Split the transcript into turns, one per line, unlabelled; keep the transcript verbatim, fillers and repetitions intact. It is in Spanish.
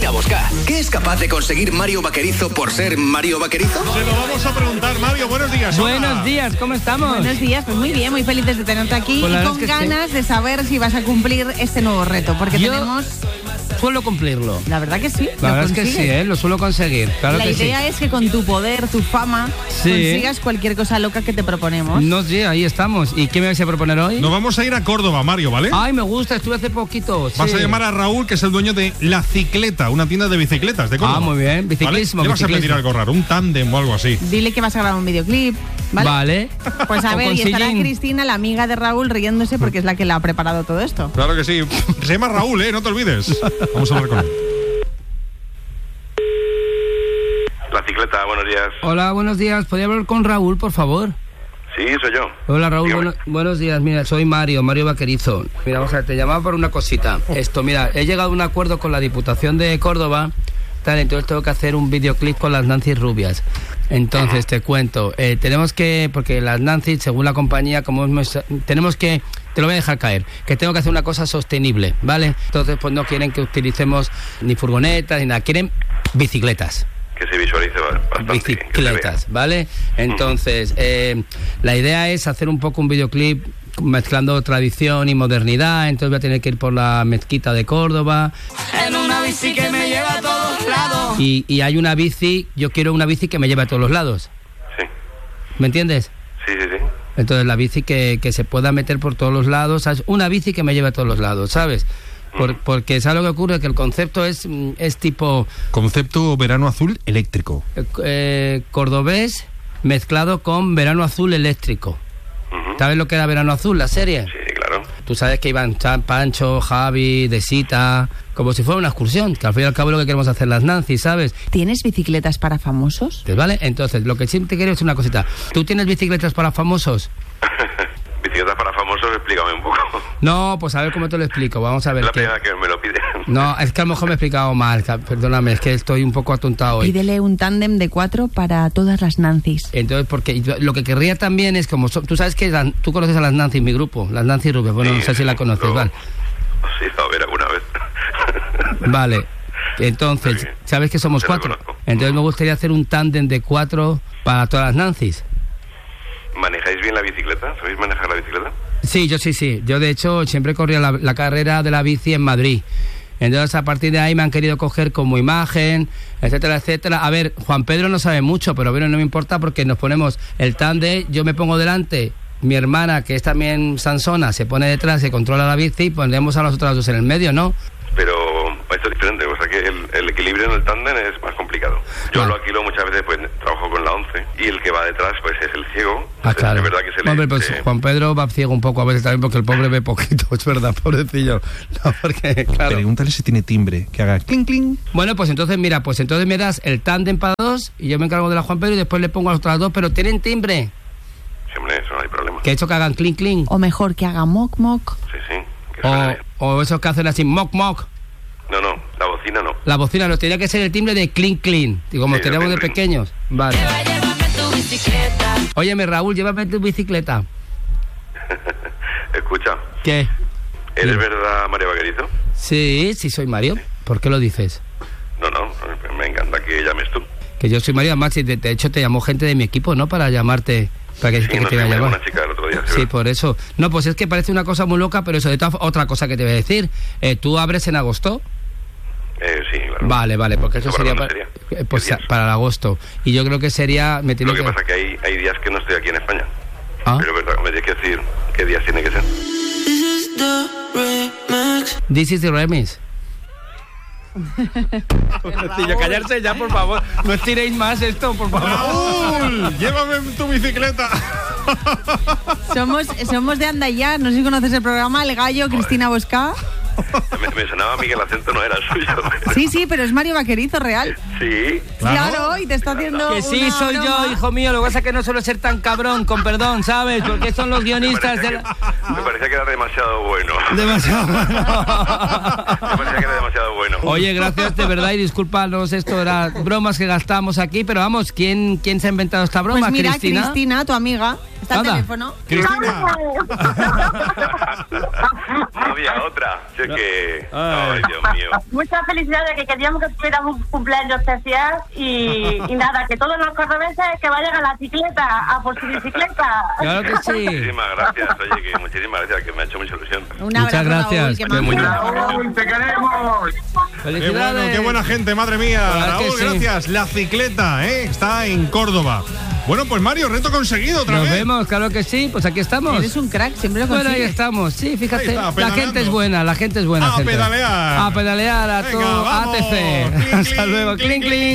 Cristina Bosca. ¿Qué es capaz de conseguir Mario Vaquerizo por ser Mario Vaquerizo?
Se lo vamos a preguntar. Mario, buenos días.
Hola. Buenos días, ¿cómo estamos?
Buenos días, pues muy bien, muy felices de tenerte aquí
pues
y con ganas sí. de saber si vas a cumplir este nuevo reto, porque Yo... tenemos...
Suelo cumplirlo.
La verdad que sí.
La verdad es que sí, ¿eh? Lo suelo conseguir. Claro
la
que
idea
sí.
es que con tu poder, tu fama, sí. consigas cualquier cosa loca que te proponemos.
No sé, sí, ahí estamos. ¿Y qué me vais a proponer hoy?
Nos vamos a ir a Córdoba, Mario, ¿vale?
Ay, me gusta, estuve hace poquito.
Vas
sí.
a llamar a Raúl, que es el dueño de La Cicleta, una tienda de bicicletas de Córdoba.
Ah, muy bien, biciclismo.
¿Vale? ¿Qué vas a pedir algo raro? ¿Un tándem o algo así?
Dile que vas a grabar un videoclip. ¿Vale?
Vale.
Pues a ver, y estará Cristina, la amiga de Raúl, riéndose porque es la que le ha preparado todo esto.
Claro que sí. Se llama Raúl, ¿eh? No te olvides. Vamos a hablar con él.
La Cicleta, buenos días.
Hola, buenos días. ¿Podría hablar con Raúl, por favor?
Sí, soy yo.
Hola, Raúl. Bueno, buenos días. Mira, soy Mario, Mario Vaquerizo. Mira, vamos a ver, te llamaba por una cosita. Esto, mira, he llegado a un acuerdo con la Diputación de Córdoba. Tal, entonces tengo que hacer un videoclip con las Nancy Rubias. Entonces, uh-huh. te cuento, eh, tenemos que, porque las Nancy, según la compañía, como hemos, tenemos que, te lo voy a dejar caer, que tengo que hacer una cosa sostenible, ¿vale? Entonces, pues no quieren que utilicemos ni furgonetas ni nada, quieren bicicletas.
Que se visualice bastante.
Bicicletas, ¿vale? Entonces, eh, la idea es hacer un poco un videoclip mezclando tradición y modernidad. Entonces voy a tener que ir por la mezquita de Córdoba.
En una bici que me lleva a todos lados.
Y, y hay una bici, yo quiero una bici que me lleve a todos los lados.
Sí.
¿Me entiendes?
Sí, sí, sí.
Entonces la bici que, que se pueda meter por todos los lados, ¿sabes? Una bici que me lleve a todos los lados, ¿sabes? Por, porque ¿sabes lo que ocurre? Que el concepto es, es tipo...
Concepto verano azul eléctrico.
Eh, eh, cordobés mezclado con verano azul eléctrico. Uh-huh. ¿Sabes lo que era verano azul, la serie?
Sí, claro.
Tú sabes que iban Pancho, Javi, Desita, como si fuera una excursión, que al fin y al cabo es lo que queremos hacer las Nancy, ¿sabes?
¿Tienes bicicletas para famosos?
¿Vale? Entonces, lo que sí te quiero es una cosita. ¿Tú tienes bicicletas para famosos?
Bicicletas para famosos, explícame un poco.
No, pues a ver cómo te lo explico. Vamos a ver.
Es la
que...
primera que me lo piden.
No, es que a lo mejor me he explicado mal. Perdóname, es que estoy un poco atontado hoy.
Pídele un tándem de cuatro para todas las Nancy's.
Entonces, porque lo que querría también es como... So, tú sabes que la, tú conoces a las Nancy, mi grupo, las Nancy Rubias. Bueno, sí, no sé si la conoces, ¿vale?
Sí, a ver, alguna vez.
Vale. Entonces, sí, ¿sabes que somos cuatro? Entonces me gustaría hacer un tándem de cuatro para todas las Nancy's.
¿Manejáis bien la bicicleta? ¿Sabéis manejar la bicicleta?
Sí, yo sí, sí. Yo, de hecho, siempre corría la, la carrera de la bici en Madrid. Entonces, a partir de ahí me han querido coger como imagen, etcétera, etcétera. A ver, Juan Pedro no sabe mucho, pero bueno, no me importa porque nos ponemos el tándem, yo me pongo delante, mi hermana, que es también sansona, se pone detrás, se controla la bici y pondremos a las otras dos en el medio, ¿no?
Pero esto es diferente, o sea que el, el equilibrio en el tándem es más complicado. Yo ah. lo alquilo muchas veces, pues trabajo con la once y el que va detrás pues es el ciego.
Ah, claro.
Es verdad que se le...
Hombre, pues
eh...
Juan Pedro va ciego un poco a veces también porque el pobre ve poquito, es verdad, pobrecillo. No, porque, claro.
Pregúntale si tiene timbre, que haga clink, clink.
Bueno, pues entonces, mira, pues entonces me das el tándem para dos y yo me encargo de la Juan Pedro y después le pongo a las otras dos, pero ¿tienen timbre?
Sí, hombre, eso no hay problema.
Que hecho que hagan clink, clink.
O mejor que haga moc, moc.
Sí, sí. Que
o, o esos que hacen así, moc, moc.
No, no, la bocina no.
La bocina no, tendría que ser el timbre de clink, clink. Y como sí, tenemos de pequeños. Vale. Óyeme, Raúl, llévame tu bicicleta.
Escucha.
¿Qué?
¿Eres sí. verdad Mario Vaquerizo?
Sí, sí soy Mario. Sí. ¿Por qué lo dices?
No, no, me encanta que llames tú.
Que yo soy Mario, Maxi, de, de hecho te llamó gente de mi equipo, ¿no? Para llamarte, para que,
sí,
que
no
te iba a llamar.
Una chica el otro día,
sí, por eso. No, pues es que parece una cosa muy loca, pero eso de toda, otra cosa que te voy a decir. Eh, ¿Tú abres en agosto?
Eh, sí, claro.
Vale, vale, porque eso sería para,
sería?
Pues, para el agosto. Y yo creo que sería... Me
Lo que,
que
pasa es que hay, hay días que no estoy aquí en España.
¿Ah?
Pero verdad, me tienes que decir qué días tiene que ser.
This is the remix. Raúl. Callarse ya, por favor. No estiréis más esto, por favor.
Raúl, llévame tu bicicleta.
Somos, somos de Andayá, no sé si conoces el programa El Gallo, Cristina Bosca.
Me, me sonaba a mí que el acento no era el suyo. Pero...
Sí, sí, pero es Mario Vaquerizo real.
Sí.
Claro, claro, y te está haciendo
que sí,
una
soy
broma.
yo, hijo mío. Lo que pasa es que no suelo ser tan cabrón, con perdón, ¿sabes? Porque son los guionistas
me
de la...
que, me parecía que era demasiado bueno.
Demasiado bueno.
Me parecía que era demasiado bueno.
Oye, gracias de verdad y discúlpanos, esto era bromas que gastamos aquí, pero vamos, ¿quién, quién se ha inventado esta broma,
pues mira,
Cristina?
Cristina, tu amiga, Está el
Anda.
teléfono.
Cristina.
No había otra. Si es que...
Ay.
Ay, Dios mío.
Muchas felicidades, que queríamos que tuviéramos un cumpleaños especial y, y nada, que todos los cordobeses que vayan a la bicicleta, a por su bicicleta.
Claro que sí.
Muchísimas gracias. Oye, que muchísimas gracias, que me ha hecho mucha ilusión.
Un
Muchas
abrazo,
gracias.
Raúl, que
Qué
majo.
muy-
Raúl, te queremos.
Qué
Felicidades.
bueno, qué buena gente, madre mía.
Claro que
Raúl,
sí.
gracias. La cicleta, ¿eh? Está en Córdoba. Bueno, pues Mario, reto conseguido otra
Nos
vez.
vemos, claro que sí. Pues aquí estamos.
Eres un crack, siempre lo
Bueno, ahí
consigues.
estamos. Sí, fíjate.
Ahí está,
la
pedaleando.
gente es buena, la gente es buena.
A
gente.
pedalear.
A pedalear, a
Venga,
tu
vamos.
A T C.
Clink,
Hasta
clink,
luego.
clink,
Clink, clink.